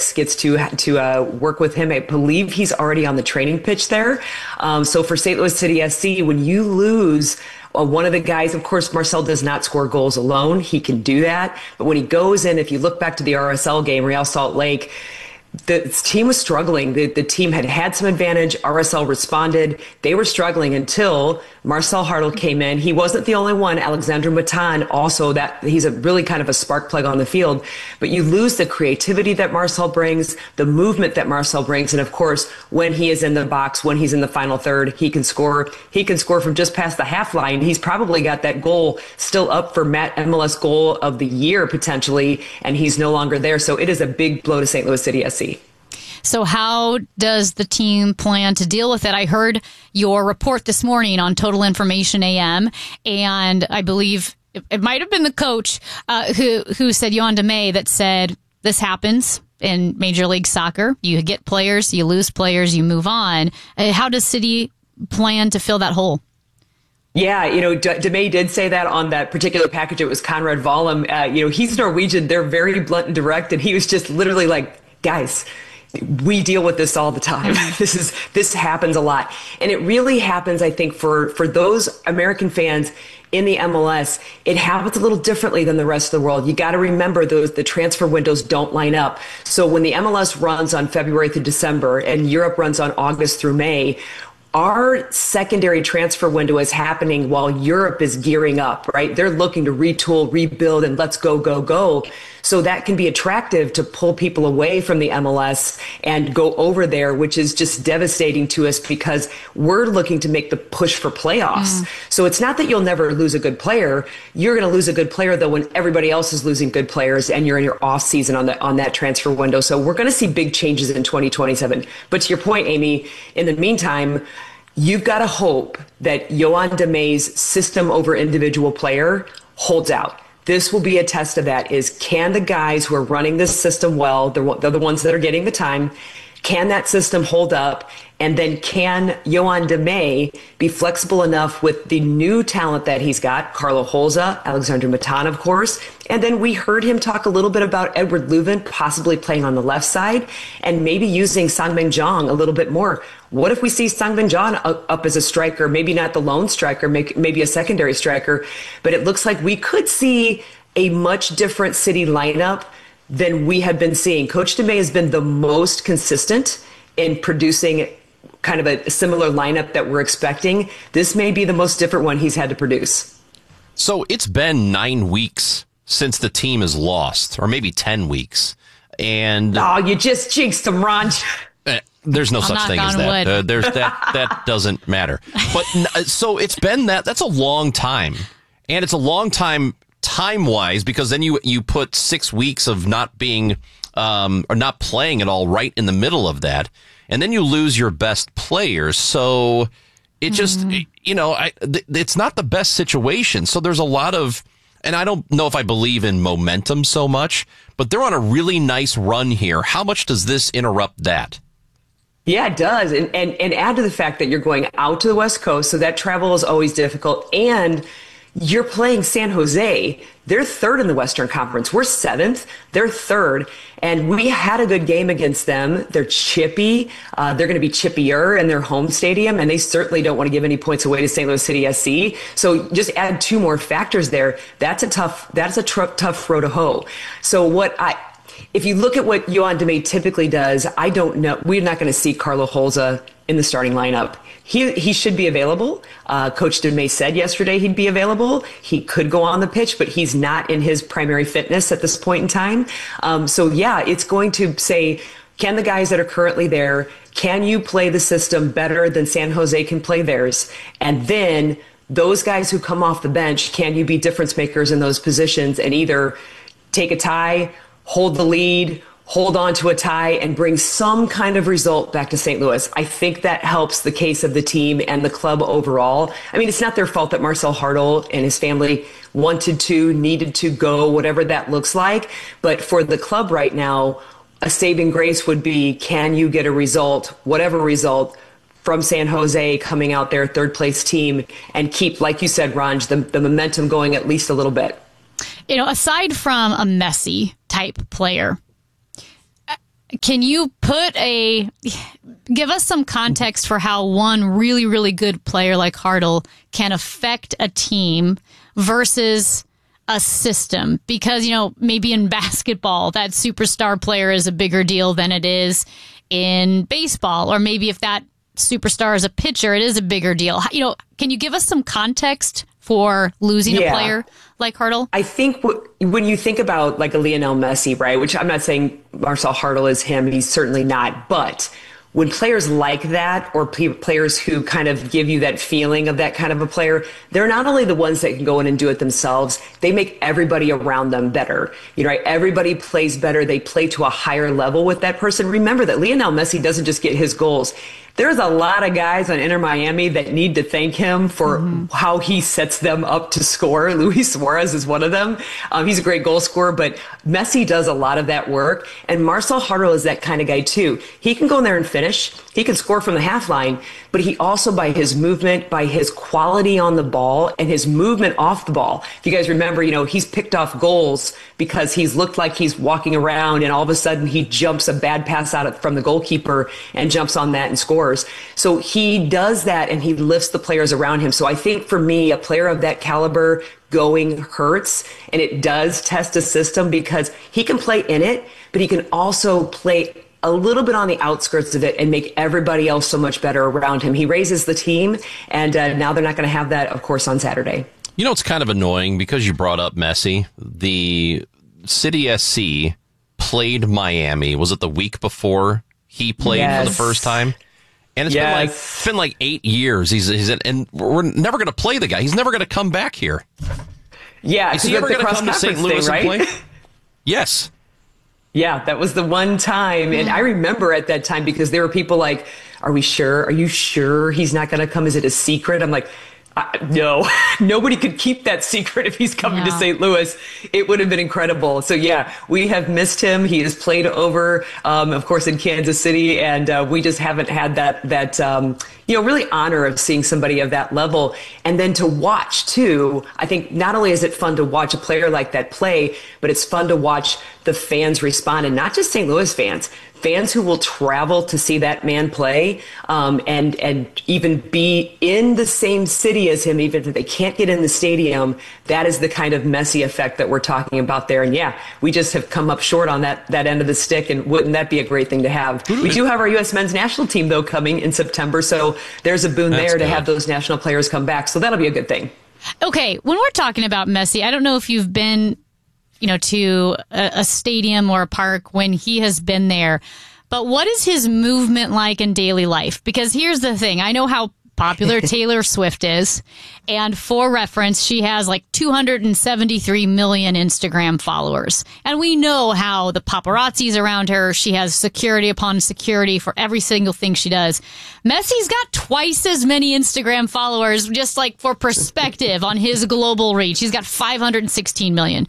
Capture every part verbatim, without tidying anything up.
Brooks gets to to uh, work with him. I believe he's already on the training pitch there. Um, so for Saint Louis City S C, when you lose uh, one of the guys, of course, Marcel does not score goals alone. He can do that. But when he goes in, if you look back to the R S L game, Real Salt Lake, the team was struggling. The, the team had had some advantage. R S L responded. They were struggling until Marcel Hartel came in. He wasn't the only one. Alexandre Matan also, that he's a really kind of a spark plug on the field. But you lose the creativity that Marcel brings, the movement that Marcel brings. And of course, when he is in the box, when he's in the final third, he can score. He can score from just past the half line. He's probably got that goal still up for Matt M L S goal of the year potentially, and he's no longer there. So it is a big blow to Saint Louis City S C. So how does the team plan to deal with it? I heard your report this morning on Total Information A M, and I believe it, it might have been the coach uh, who who said, Yoann Damet, that said this happens in Major League Soccer. You get players, you lose players, you move on. Uh, how does City plan to fill that hole? Yeah, you know, D- Damet did say that on that particular package. It was Conrad Vollum. Uh, you know, he's Norwegian. They're very blunt and direct, and he was just literally like, guys, we deal with this all the time. This is this happens a lot. And it really happens, I think, for, for those American fans in the M L S, it happens a little differently than the rest of the world. You got to remember those the transfer windows don't line up. So when the M L S runs on February through December and Europe runs on August through May, our secondary transfer window is happening while Europe is gearing up, right? They're looking to retool, rebuild, and let's go, go, go. So that can be attractive to pull people away from the M L S and go over there, which is just devastating to us because we're looking to make the push for playoffs. Mm. So it's not that you'll never lose a good player. You're going to lose a good player, though, when everybody else is losing good players and you're in your off season on, the, on that transfer window. So we're going to see big changes in twenty twenty-seven. But to your point, Amy, in the meantime, you've got to hope that Yoann Damet's system over individual player holds out. This will be a test of that is can the guys who are running this system well, they're, they're the ones that are getting the time, can that system hold up? And then can Yoann Damet be flexible enough with the new talent that he's got, Carlo Holza, Alexandre Matan, of course. And then we heard him talk a little bit about Edward Leuven possibly playing on the left side and maybe using Sang-Min Jeong a little bit more. What if we see Sang-Min Jeong up as a striker, maybe not the lone striker, maybe a secondary striker, but it looks like we could see a much different City lineup than we have been seeing. Coach Damet has been the most consistent in producing kind of a similar lineup that we're expecting. This may be the most different one he's had to produce. So it's been nine weeks since the team has lost, or maybe ten weeks. And oh, you just jinxed them, Ron. There's no I'll such thing as that. Uh, there's that. That doesn't matter. But so it's been that. That's a long time, and it's a long time time wise because then you you put six weeks of not being um, or not playing at all right in the middle of that, and then you lose your best players. So it just mm-hmm. you know I, th- it's not the best situation. So there's a lot of. And I don't know if I believe in momentum so much, but they're on a really nice run here. How much does this interrupt that? Yeah, it does. And, and, and add to the fact that you're going out to the West Coast, so that travel is always difficult. And you're playing San Jose. They're third in the Western Conference. We're seventh. They're third. And we had a good game against them. They're chippy. Uh, they're going to be chippier in their home stadium, and they certainly don't want to give any points away to Saint Louis City S C. So just add two more factors there. That's a tough, that's a tr- tough row to hoe. So what I, if you look at what Yoann Damet typically does, I don't know. We're not going to see Carlo Holza in the starting lineup. He he should be available. Uh, Coach Damet said yesterday he'd be available. He could go on the pitch, but he's not in his primary fitness at this point in time. Um, so, yeah, it's going to say, can the guys that are currently there, can you play the system better than San Jose can play theirs? And then those guys who come off the bench, can you be difference makers in those positions and either take a tie, hold the lead, hold on to a tie, and bring some kind of result back to Saint Louis? I think that helps the case of the team and the club overall. I mean, it's not their fault that Marcel Hartel and his family wanted to, needed to go, whatever that looks like. But for the club right now, a saving grace would be, can you get a result, whatever result, from San Jose coming out there, third place team, and keep, like you said, Ranj, the, the momentum going at least a little bit. You know, aside from a Messi type player, can you put a, give us some context for how one really, really good player like Hartle can affect a team versus a system? Because, you know, maybe in basketball, that superstar player is a bigger deal than it is in baseball. Or maybe if that superstar is a pitcher, it is a bigger deal. You know, can you give us some context for losing yeah. a player like Hartle? I think w- when you think about like a Lionel Messi, right, which I'm not saying Marcel Hartle is him, he's certainly not, but when players like that, or p- players who kind of give you that feeling of that kind of a player, they're not only the ones that can go in and do it themselves, they make everybody around them better. You know, right? Everybody plays better. They play to a higher level with that person. Remember that Lionel Messi doesn't just get his goals. There's a lot of guys on Inter Miami that need to thank him for mm-hmm. how he sets them up to score. Luis Suarez is one of them. Um, he's a great goal scorer, but Messi does a lot of that work. And Marcel Hartle is that kind of guy too. He can go in there and finish. He can score from the half line, but he also, by his movement, by his quality on the ball and his movement off the ball. If you guys remember, you know, he's picked off goals because he's looked like he's walking around and all of a sudden he jumps a bad pass out of, from the goalkeeper and jumps on that and scores. So he does that and he lifts the players around him. So I think for me, a player of that caliber going hurts, and it does test a system because he can play in it, but he can also play a little bit on the outskirts of it and make everybody else so much better around him. He raises the team, and uh, now they're not going to have that, of course, on Saturday. You know, it's kind of annoying because you brought up Messi. The City S C played Miami. Was it the week before he played yes. for the first time? And it's yes. been like it's been like eight years. He's he's and we're never going to play the guy. He's never going to come back here. Yeah, is he ever going to come to Saint Louis thing, right? and play? Yes. Yeah, that was the one time. And I remember at that time because there were people like, are we sure? Are you sure he's not going to come? Is it a secret? I'm like, I, no, nobody could keep that secret if he's coming yeah. to Saint Louis. It would have been incredible. So, yeah, we have missed him. He has played over, um, of course, in Kansas City. And uh, we just haven't had that, that um, you know, really honor of seeing somebody of that level. And then to watch, too, I think not only is it fun to watch a player like that play, but it's fun to watch the fans respond, and not just Saint Louis fans, fans who will travel to see that man play, um, and and even be in the same city as him, even if they can't get in the stadium. That is the kind of Messi effect that we're talking about there. And yeah, we just have come up short on that that end of the stick, and wouldn't that be a great thing to have? We do have our U S men's national team, though, coming in September, so there's a boon That's there to good. have those national players come back, so that'll be a good thing. Okay, when we're talking about Messi, I don't know if you've been you know, to a, a stadium or a park when he has been there. But what is his movement like in daily life? Because here's the thing. I know how popular Taylor Swift is. And for reference, she has like two hundred seventy-three million Instagram followers. And we know how the paparazzi's around her. She has security upon security for every single thing she does. Messi's got twice as many Instagram followers, just like for perspective on his global reach. He's got five hundred sixteen million.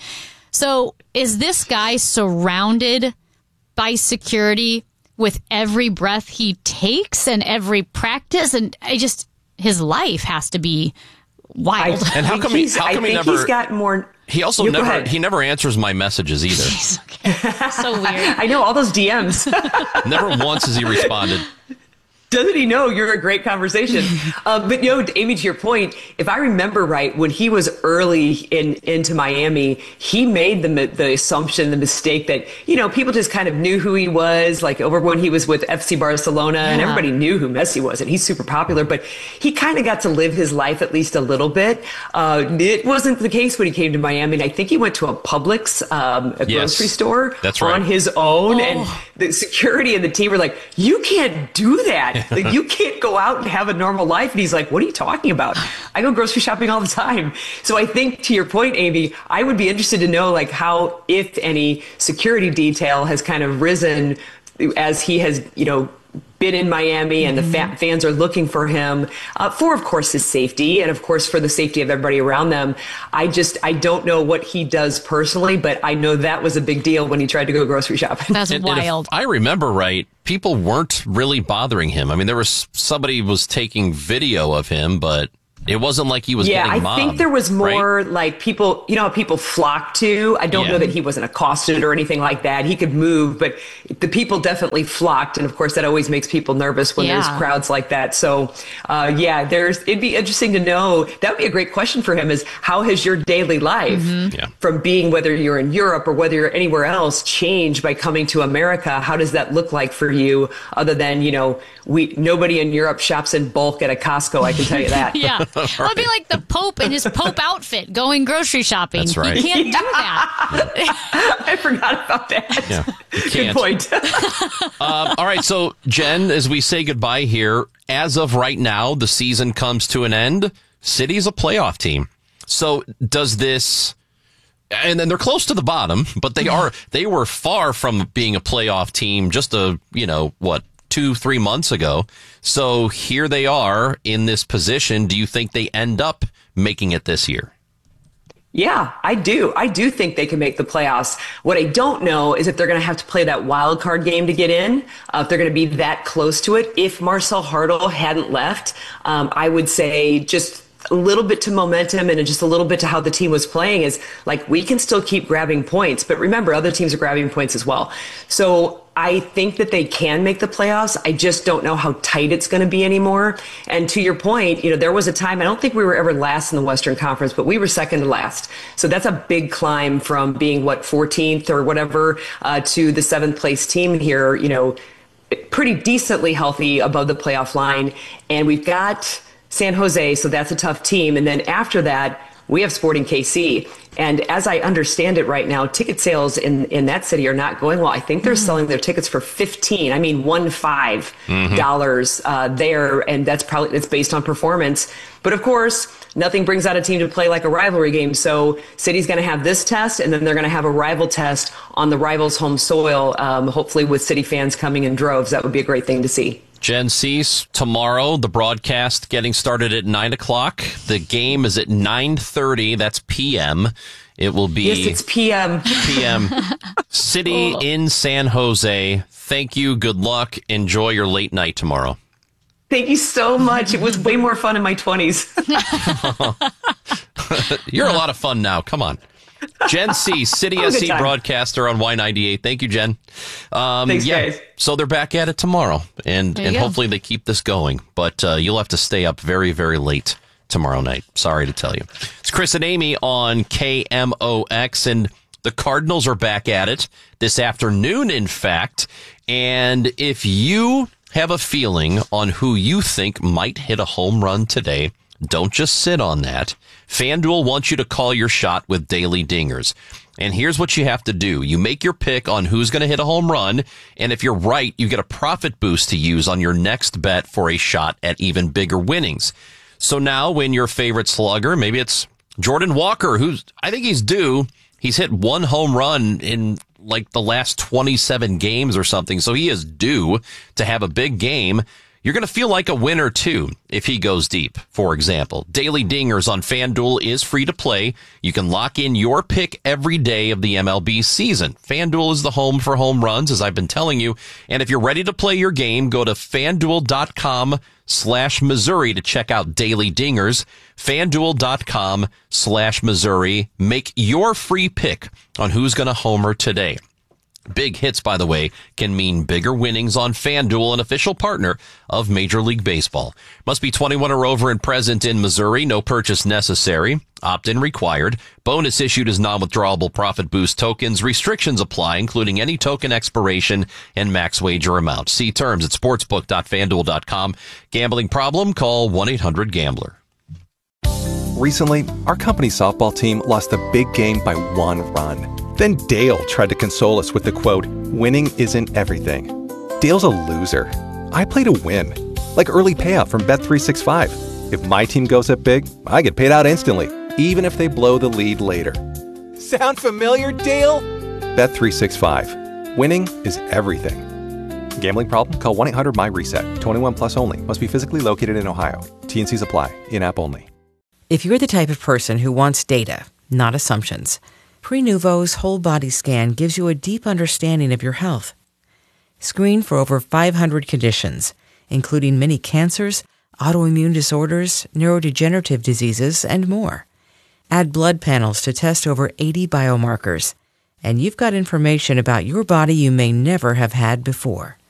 So is this guy surrounded by security with every breath he takes and every practice? And I just, his life has to be wild. I, and how come he, how come I he think never, he's got more. He also you never, he never answers my messages either. Jeez, okay. So weird. I know, all those D Ms. Never once has he responded. Doesn't he know you're a great conversation? uh, but, you know, Amy, to your point, if I remember right, when he was early in into Miami, he made the the assumption, the mistake that, you know, people just kind of knew who he was, like over when he was with F C Barcelona, yeah. and everybody knew who Messi was, and he's super popular. But he kind of got to live his life at least a little bit. Uh, it wasn't the case when he came to Miami. And I think he went to a Publix, um, a yes, grocery store that's right. on his own. Oh. And the security and the team were like, you can't do that. Like, you can't go out and have a normal life. And he's like, what are you talking about? I go grocery shopping all the time. So I think, to your point, Amy, I would be interested to know, like, how, if any, security detail has kind of risen as he has, you know, been in Miami, and the fa- fans are looking for him uh, for, of course, his safety, and of course for the safety of everybody around them. I just, I don't know what he does personally, but I know that was a big deal when he tried to go grocery shopping. That's and, wild. And if I remember right, people weren't really bothering him. I mean, there was somebody was taking video of him, but It wasn't like he was yeah, getting I mobbed, think there was more right? like people, you know, how people flock to. I don't Yeah. know that he wasn't accosted or anything like that. He could move, but the people definitely flocked. And of course, that always makes people nervous when Yeah. there's crowds like that. So, uh, yeah, there's, it'd be interesting to know. That would be a great question for him is how has your daily life Mm-hmm. Yeah. from being, whether you're in Europe or whether you're anywhere else, changed by coming to America? How does that look like for you other than, you know, we, nobody in Europe shops in bulk at a Costco. I can tell you that. Yeah. Well, it'd be like the Pope in his Pope outfit going grocery shopping. That's right. You can't do that. I forgot about that. Yeah, you Good can't. point. Um, all right, so Jen, as we say goodbye here, as of right now, the season comes to an end. City's a playoff team. So does this, and then they're close to the bottom, but they are, they were far from being a playoff team just a, you know, what, two, three months ago. So here they are in this position. Do you think they end up making it this year? Yeah, I do. I do think they can make the playoffs. What I don't know is if they're going to have to play that wild card game to get in, uh, if they're going to be that close to it. If Marcel Hartle hadn't left, um, I would say just a little bit to momentum and just a little bit to how the team was playing is like, we can still keep grabbing points, but remember other teams are grabbing points as well. So I think that they can make the playoffs. I just don't know how tight it's going to be anymore. And to your point, you know, there was a time, I don't think we were ever last in the Western Conference, but we were second to last. So that's a big climb from being what, fourteenth or whatever, uh, to the seventh place team here, you know, pretty decently healthy above the playoff line. And we've got San Jose, so that's a tough team. And then after that, we have Sporting K C. And as I understand it right now, ticket sales in, in that city are not going well. I think they're mm-hmm. selling their tickets for fifteen. I mean, one five dollars mm-hmm. uh, there, and that's probably it's based on performance. But of course, nothing brings out a team to play like a rivalry game. So City's going to have this test, and then they're going to have a rival test on the rival's home soil. Um, hopefully, with City fans coming in droves, that would be a great thing to see. Jen Cease, tomorrow, the broadcast getting started at nine o'clock. The game is at nine thirty. That's P M. It will be... Yes, it's P M. P M. City in San Jose. Thank you. Good luck. Enjoy your late night tomorrow. Thank you so much. It was way more fun in my twenties. You're a lot of fun now. Come on. Jen C, City S C broadcaster on Y ninety-eight. Thank you, Jen. Um, Thanks, yeah, guys. So they're back at it tomorrow, and, and go. hopefully they keep this going. But uh, you'll have to stay up very, very late tomorrow night. Sorry to tell you. It's Chris and Amy on K M O X, and the Cardinals are back at it this afternoon, in fact. And if you have a feeling on who you think might hit a home run today, don't just sit on that. FanDuel wants you to call your shot with Daily Dingers. And here's what you have to do. You make your pick on who's going to hit a home run, and if you're right, you get a profit boost to use on your next bet for a shot at even bigger winnings. So now when your favorite slugger, maybe it's Jordan Walker, who's, I think he's due. He's hit one home run in like the last twenty-seven games or something, so he is due to have a big game. You're going to feel like a winner, too, if he goes deep, for example. Daily Dingers on FanDuel is free to play. You can lock in your pick every day of the M L B season. FanDuel is the home for home runs, as I've been telling you. And if you're ready to play your game, go to FanDuel.com slash Missouri to check out Daily Dingers. FanDuel.com slash Missouri. Make your free pick on who's going to homer today. Big hits, by the way, can mean bigger winnings on FanDuel, an official partner of Major League Baseball. Must be twenty-one or over and present in Missouri. No purchase necessary. Opt-in required. Bonus issued as non-withdrawable profit boost tokens. Restrictions apply, including any token expiration and max wager amount. See terms at sportsbook dot fanduel dot com. Gambling problem? Call one eight hundred gambler. Recently, our company's softball team lost a big game by one run. Then Dale tried to console us with the quote, "Winning isn't everything." Dale's a loser. I play to win. Like early payout from Bet three sixty-five. If my team goes up big, I get paid out instantly, even if they blow the lead later. Sound familiar, Dale? Bet three sixty-five. Winning is everything. Gambling problem? Call one eight hundred my reset. twenty-one plus only. Must be physically located in Ohio. T and C's apply. In-app only. If you're the type of person who wants data, not assumptions, Prenuvo's whole body scan gives you a deep understanding of your health. Screen for over five hundred conditions, including many cancers, autoimmune disorders, neurodegenerative diseases, and more. Add blood panels to test over eighty biomarkers, and you've got information about your body you may never have had before.